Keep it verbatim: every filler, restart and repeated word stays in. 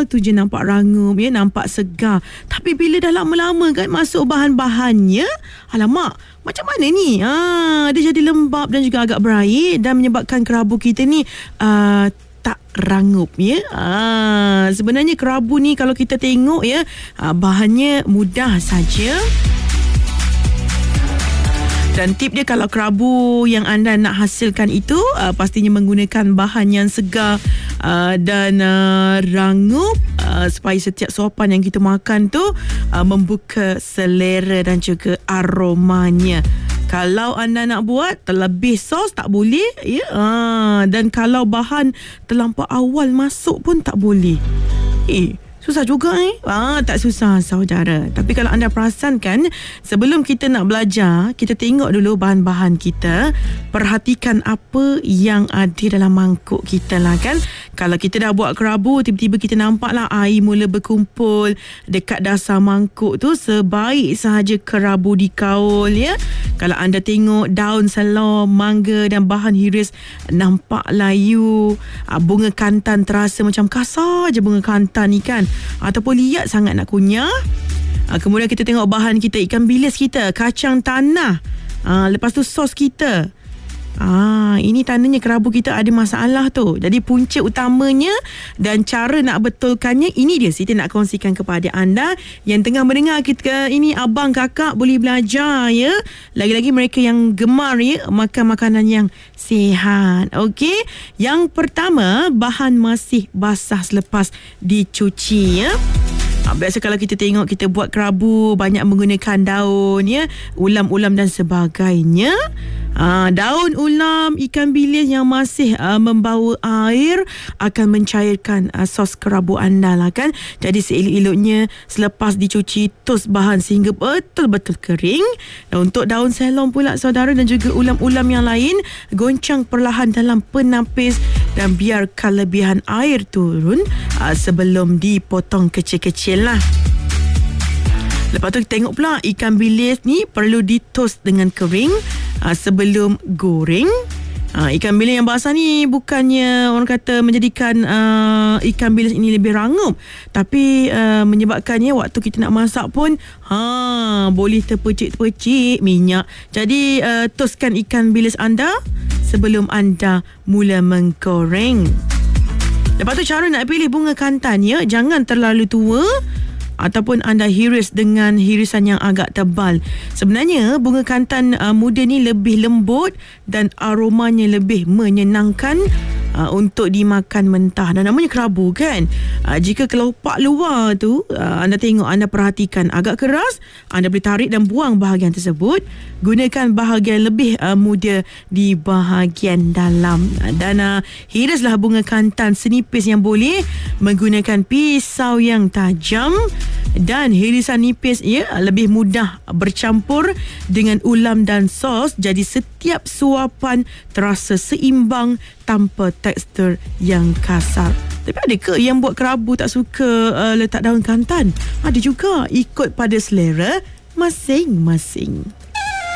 awal tu je nampak rangup ya, nampak segar. Tapi bila dah lama-lama kan masuk bahan-bahannya, alamak, macam mana ni? Ah, dia jadi lembab dan juga agak berair dan menyebabkan kerabu kita ni uh, tak rangup ya. Ah, sebenarnya kerabu ni kalau kita tengok ya, ah, bahannya mudah saja. Dan tip dia kalau kerabu yang anda nak hasilkan itu uh, pastinya menggunakan bahan yang segar uh, dan uh, rangup uh, supaya setiap suapan yang kita makan tu uh, membuka selera dan juga aromanya. Kalau anda nak buat terlebih sos tak boleh ya. Uh, dan kalau bahan terlampau awal masuk pun tak boleh. Eh susah juga eh. Ah, tak susah saudara. Tapi kalau anda perasan kan, sebelum kita nak belajar, kita tengok dulu bahan-bahan kita. Perhatikan apa yang ada dalam mangkuk kita lah kan. Kalau kita dah buat kerabu, tiba-tiba kita nampak lah air mula berkumpul dekat dasar mangkuk tu, sebaik sahaja kerabu dikaul ya. Kalau anda tengok daun selor, mangga dan bahan hiris nampak layu, bunga kantan terasa macam kasar je bunga kantan ni kan, ataupun liat sangat nak kunyah. Kemudian kita tengok bahan kita, ikan bilis kita, kacang tanah, lepas tu sos kita. Ah, ini tandanya kerabu kita ada masalah tu. Jadi punca utamanya dan cara nak betulkannya, ini dia Siti nak kongsikan kepada anda yang tengah mendengar kita ini, abang kakak boleh belajar ya. Lagi-lagi mereka yang gemar ya makan makanan yang sihat. Okey, yang pertama, bahan masih basah selepas dicuci ya. Biasa kalau kita tengok kita buat kerabu banyak menggunakan daun ya, ulam-ulam dan sebagainya. Ha, daun ulam, ikan bilis yang masih uh, membawa air akan mencairkan uh, sos kerabu anda lah kan. Jadi seelok-eloknya selepas dicuci, tos bahan sehingga betul-betul kering. Dan untuk daun selong pula saudara dan juga ulam-ulam yang lain, goncang perlahan dalam penapis dan biarkan lebihan air turun uh, sebelum dipotong kecil-kecil lah. Lepas tu tengok pula ikan bilis ni perlu ditoast dengan kering uh, sebelum goreng. Uh, ikan bilis yang basah ni bukannya orang kata menjadikan uh, ikan bilis ini lebih rangup, tapi uh, menyebabkannya waktu kita nak masak pun ha, boleh terpercik-terpercik minyak. Jadi uh, toastkan ikan bilis anda sebelum anda mula menggoreng. Lepas tu cara nak pilih bunga kantan ya, jangan terlalu tua ataupun anda hiris dengan hirisan yang agak tebal. Sebenarnya bunga kantan uh, muda ni lebih lembut dan aromanya lebih menyenangkan uh, untuk dimakan mentah. Dan namanya kerabu kan. Uh, jika kelopak luar tu uh, anda tengok, anda perhatikan agak keras, anda boleh tarik dan buang bahagian tersebut. Gunakan bahagian lebih uh, muda di bahagian dalam. Uh, dan uh, hirislah bunga kantan senipis yang boleh menggunakan pisau yang tajam. Dan hirisan nipis ya lebih mudah bercampur dengan ulam dan sos, jadi setiap suapan terasa seimbang tanpa tekstur yang kasar. Tapi ada ke yang buat kerabu tak suka uh, letak daun kantan? Ada juga, ikut pada selera masing-masing.